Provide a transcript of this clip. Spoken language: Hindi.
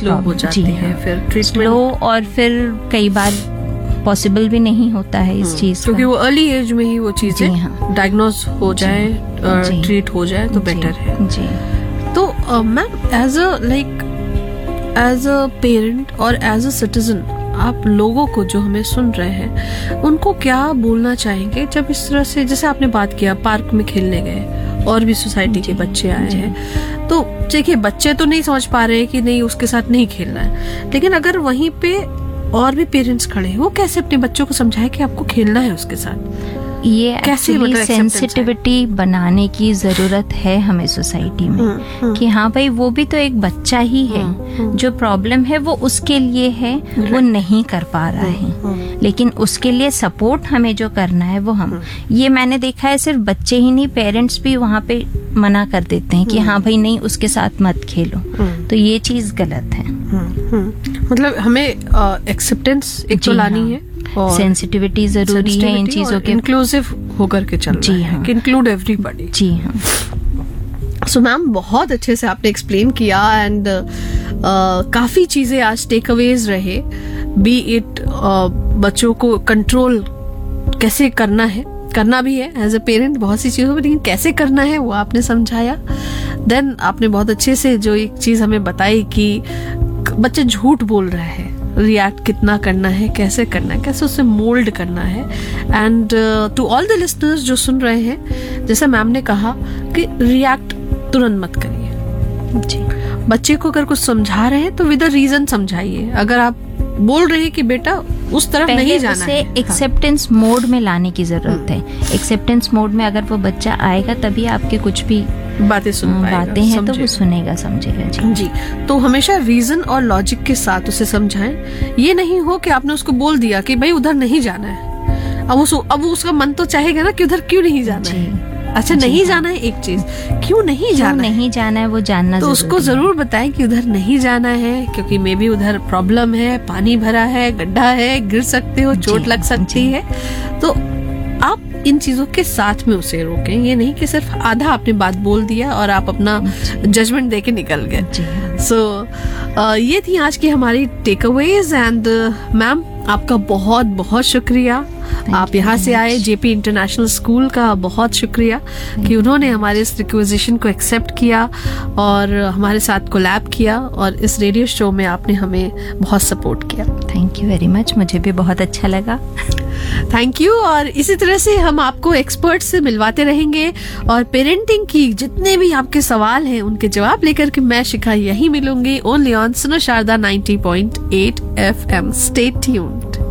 स्लो हो जाती है, फिर ट्रीटमेंट स्लो, और फिर कई बार पॉसिबल भी नहीं होता है इस चीज, क्योंकि वो अर्ली एज में ही वो चीजें डायग्नोज हो जाए, ट्रीट हो जाए तो बेटर है जी। तो मैम एज अ पेरेंट और एज अ सिटीजन, आप लोगों को जो हमें सुन रहे हैं उनको क्या बोलना चाहेंगे जब इस तरह से, जैसे आपने बात किया पार्क में खेलने गए और भी सोसाइटी के बच्चे आए हैं, तो देखिए बच्चे तो नहीं समझ पा रहे हैं कि नहीं उसके साथ नहीं खेलना है, लेकिन अगर वहीं पे और भी पेरेंट्स खड़े हैं, वो कैसे अपने बच्चों को समझाए कि आपको खेलना है उसके साथ? ये एक्चुअली सेंसिटिविटी बनाने की जरूरत है हमें सोसाइटी में, कि हाँ भाई वो भी तो एक बच्चा ही है, जो प्रॉब्लम है वो उसके लिए है, वो नहीं कर पा रहा है, लेकिन उसके लिए सपोर्ट हमें जो करना है वो हम, ये मैंने देखा है सिर्फ बच्चे ही नहीं, पेरेंट्स भी वहाँ पे मना कर देते हैं कि हाँ भाई नहीं उसके साथ मत खेलो, तो ये चीज गलत है। मतलब हमें एक्सेप्टेंस एक तो लानी है, सेंसिटिविटी जरूरी है इन चीजों के, इंक्लूसिव होकर के चलना है, कि इंक्लूड एवरीबॉडी। जी हाँ। सो मैम बहुत अच्छे से आपने एक्सप्लेन किया, एंड काफी चीजें आज टेक अवेज रहे, बी इट बच्चों को कंट्रोल कैसे करना है, करना भी है एज अ पेरेंट बहुत सी चीजों में, लेकिन कैसे करना है वो आपने समझाया। देन आपने बहुत अच्छे से जो एक चीज हमें बताई कि बच्चे झूठ बोल रहे हैं, रिएक्ट कितना करना है, कैसे करना है, कैसे उसे मोल्ड करना है। And to all the listeners जो सुन रहे हैं, जैसे मैम ने कहा कि रिएक्ट तुरंत मत करिए जी। बच्चे को अगर कुछ समझा रहे हैं तो विद अ रीजन समझाइए। अगर आप बोल रहे हैं कि बेटा उस तरफ नहीं जाना है, एक्सेप्टेंस मोड में लाने की जरूरत है। एक्सेप्टेंस मोड में अगर वो बच्चा आएगा तभी आपके कुछ भी बातें हैं तो वो सुनेगा, समझेगा जी। तो हमेशा रीजन और लॉजिक के साथ उसे समझाएं। ये नहीं हो कि आपने उसको बोल दिया कि भाई उधर नहीं जाना है, अब उसका मन तो चाहेगा ना कि उधर क्यों नहीं जाना है। अच्छा नहीं जाना है एक चीज, क्यों नहीं जाना है वो जानना, तो उसको जरूर बताएं कि उधर नहीं जाना है, क्योंकि मे बी उधर प्रॉब्लम है, पानी भरा है, गड्ढा है, गिर सकते हो, चोट लग सकती है। तो आप इन चीजों के साथ में उसे रोकें, ये नहीं कि सिर्फ आधा आपने बात बोल दिया और आप अपना जजमेंट दे के निकल गए। सो ये थी आज की हमारी टेक अवेज। एंड मैम आपका बहुत बहुत शुक्रिया, आप यहाँ से आए, जेपी इंटरनेशनल स्कूल का बहुत शुक्रिया कि उन्होंने हमारे इस रिक्वेजिशन को एक्सेप्ट किया और हमारे साथ कोलैब किया, और इस रेडियो शो में आपने हमें बहुत सपोर्ट किया। थैंक यू वेरी मच, मुझे भी बहुत अच्छा लगा। Thank you. और इसी तरह से हम आपको एक्सपर्ट से मिलवाते रहेंगे, और पेरेंटिंग की जितने भी आपके सवाल हैं उनके जवाब लेकर के मैं शिखा यही मिलूंगी, ओनली ऑन सुनो शारदा 90.8 FM। Stay tuned.